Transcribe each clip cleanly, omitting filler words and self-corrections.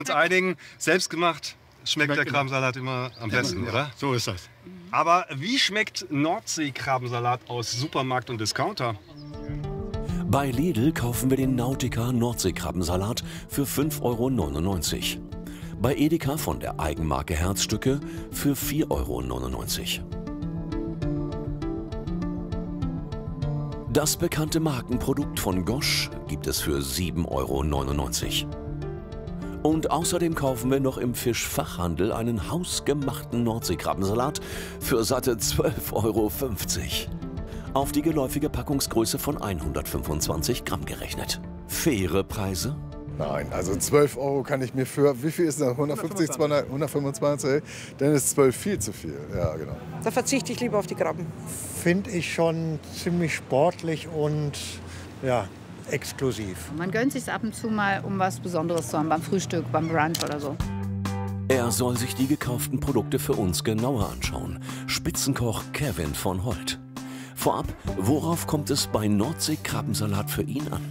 Uns einigen, selbstgemacht schmeckt der Krabbensalat immer am besten, oder? So ist das. Aber wie schmeckt Nordsee-Krabbensalat aus Supermarkt und Discounter? Bei Lidl kaufen wir den Nautica Nordseekrabbensalat für 5,99 €. Bei Edeka von der Eigenmarke Herzstücke für 4,99 €. Das bekannte Markenprodukt von Gosch gibt es für 7,99 €. Und außerdem kaufen wir noch im Fischfachhandel einen hausgemachten Nordseekrabbensalat für satte 12,50 €. Auf die geläufige Packungsgröße von 125 Gramm gerechnet. Faire Preise? Nein, also 12 € kann ich mir für, wie viel ist das? 150, 200, 125? Dann ist 12 viel zu viel. Ja, genau. Da verzichte ich lieber auf die Krabben. Finde ich schon ziemlich sportlich und ja, exklusiv. Man gönnt sich ab und zu mal, um was Besonderes zu haben, beim Frühstück, beim Brunch oder so. Er soll sich die gekauften Produkte für uns genauer anschauen. Spitzenkoch Kevin von Holt. Vorab, worauf kommt es bei Nordsee-Krabbensalat für ihn an?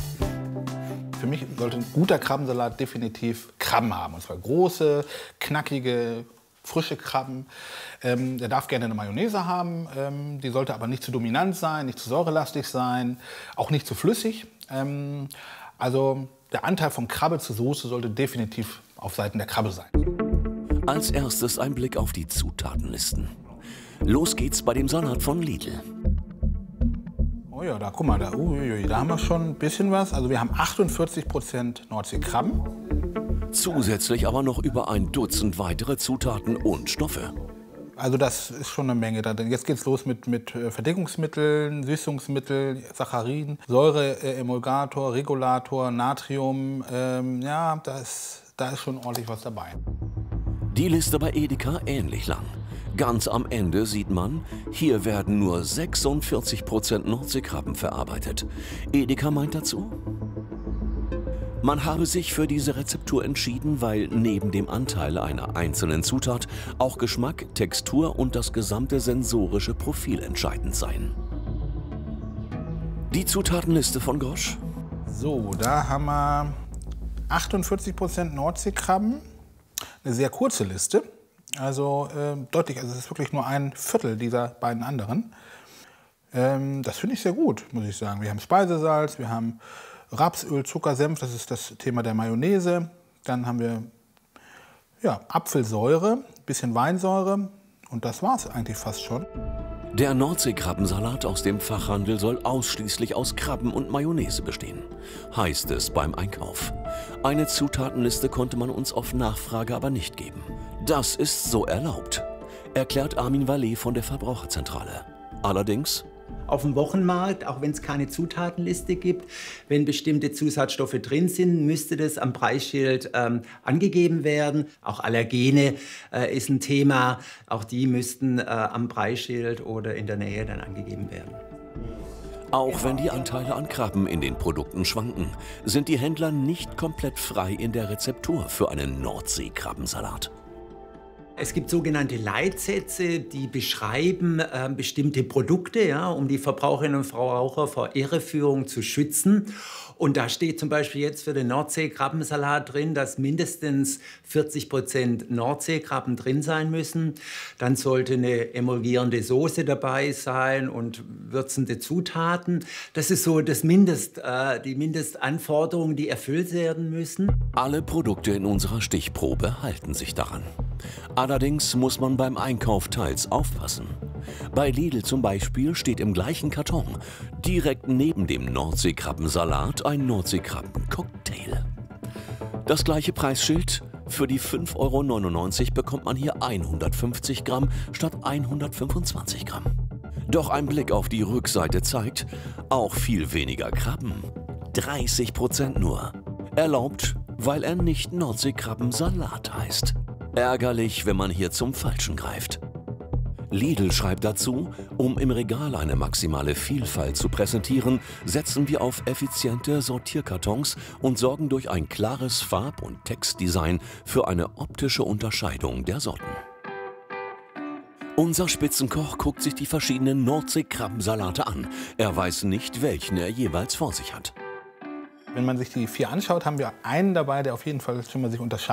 Für mich sollte ein guter Krabbensalat definitiv Krabben haben. Und zwar große, knackige, frische Krabben. Der darf gerne eine Mayonnaise haben. Die sollte aber nicht zu dominant sein, nicht zu säurelastig sein, auch nicht zu flüssig. Also der Anteil von Krabbe zur Soße sollte definitiv auf Seiten der Krabbe sein. Als erstes ein Blick auf die Zutatenlisten. Los geht's bei dem Salat von Lidl. Oh ja, da guck mal, da haben wir schon ein bisschen was. Also wir haben 48% Nordseekrabben. Zusätzlich aber noch über ein Dutzend weitere Zutaten und Stoffe. Also das ist schon eine Menge. Jetzt geht's los mit Verdickungsmitteln, Süßungsmitteln, Saccharin, Säureemulgator, Regulator, Natrium. Ja, da ist schon ordentlich was dabei. Die Liste bei Edeka ähnlich lang. Ganz am Ende sieht man, hier werden nur 46% Nordseekrabben verarbeitet. Edeka meint dazu: Man habe sich für diese Rezeptur entschieden, weil neben dem Anteil einer einzelnen Zutat auch Geschmack, Textur und das gesamte sensorische Profil entscheidend seien. Die Zutatenliste von Gosch? So, da haben wir 48% Nordseekrabben. Eine sehr kurze Liste. Also deutlich, also es ist wirklich nur ein Viertel dieser beiden anderen. Das finde ich sehr gut, muss ich sagen. Wir haben Speisesalz, wir haben Rapsöl, Zucker, Senf, das ist das Thema der Mayonnaise. Dann haben wir Apfelsäure, bisschen Weinsäure und das war es eigentlich fast schon. Der Nordseekrabbensalat aus dem Fachhandel soll ausschließlich aus Krabben und Mayonnaise bestehen, heißt es beim Einkauf. Eine Zutatenliste konnte man uns auf Nachfrage aber nicht geben. Das ist so erlaubt, erklärt Armin Vallet von der Verbraucherzentrale. Allerdings: Auf dem Wochenmarkt, auch wenn es keine Zutatenliste gibt, wenn bestimmte Zusatzstoffe drin sind, müsste das am Preisschild angegeben werden. Auch Allergene ist ein Thema, auch die müssten am Preisschild oder in der Nähe dann angegeben werden. Auch wenn die Anteile an Krabben in den Produkten schwanken, sind die Händler nicht komplett frei in der Rezeptur für einen Nordseekrabbensalat. Es gibt sogenannte Leitsätze, die beschreiben bestimmte Produkte, ja, um die Verbraucherinnen und Verbraucher vor Irreführung zu schützen. Und da steht zum Beispiel jetzt für den Nordseekrabbensalat drin, dass mindestens 40% Nordseekrabben drin sein müssen. Dann sollte eine emulgierende Soße dabei sein und würzende Zutaten. Das ist so die Mindestanforderungen, die erfüllt werden müssen. Alle Produkte in unserer Stichprobe halten sich daran. Allerdings muss man beim Einkauf teils aufpassen. Bei Lidl zum Beispiel steht im gleichen Karton direkt neben dem Nordseekrabbensalat ein Nordseekrabbencocktail. Das gleiche Preisschild: Für die 5,99 € bekommt man hier 150 Gramm statt 125 Gramm. Doch ein Blick auf die Rückseite zeigt, auch viel weniger Krabben. 30% nur. Erlaubt, weil er nicht Nordseekrabbensalat heißt. Ärgerlich, wenn man hier zum Falschen greift. Lidl schreibt dazu: Um im Regal eine maximale Vielfalt zu präsentieren, setzen wir auf effiziente Sortierkartons und sorgen durch ein klares Farb- und Textdesign für eine optische Unterscheidung der Sorten. Unser Spitzenkoch guckt sich die verschiedenen Nordseekrabbensalate an. Er weiß nicht, welchen er jeweils vor sich hat. Wenn man sich die 4 anschaut, haben wir einen dabei, der auf jeden Fall schon mal sich unterscheidet.